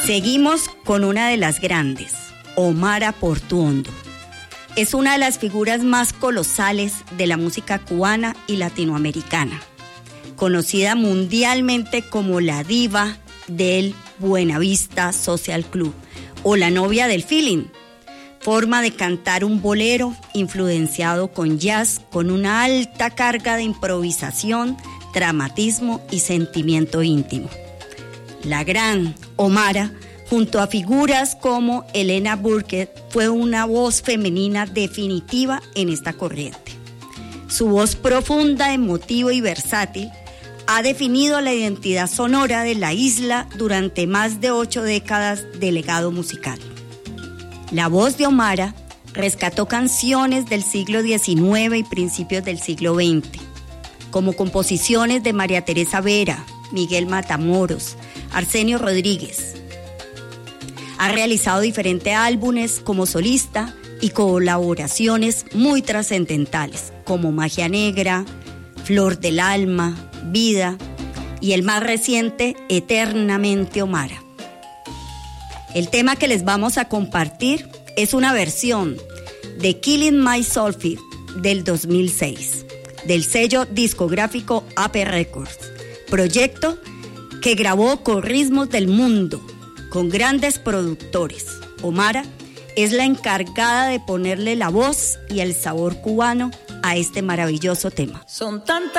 Seguimos con una de las grandes, Omara Portuondo. Es una de las figuras más colosales de la música cubana y latinoamericana, conocida mundialmente como la diva del Buenavista Social Club o la novia del feeling, forma de cantar un bolero influenciado con jazz con una alta carga de improvisación, dramatismo y sentimiento íntimo. La gran Omara, junto a figuras como Elena Burke, fue una voz femenina definitiva en esta corriente. Su voz profunda, emotiva y versátil ha definido la identidad sonora de la isla durante más de 8 décadas de legado musical. La voz de Omara rescató canciones del siglo XIX y principios del siglo XX, como composiciones de María Teresa Vera, Miguel Matamoros, Arsenio Rodríguez. Ha realizado diferentes álbumes como solista y colaboraciones muy trascendentales, como Magia Negra, Flor del Alma, Vida y el más reciente, Eternamente Omara. El tema que les vamos a compartir es una versión de Killing My Soulful del 2006, del sello discográfico AP Records, proyecto que grabó con ritmos del mundo, con grandes productores. Omara es la encargada de ponerle la voz y el sabor cubano a este maravilloso tema. Son tantas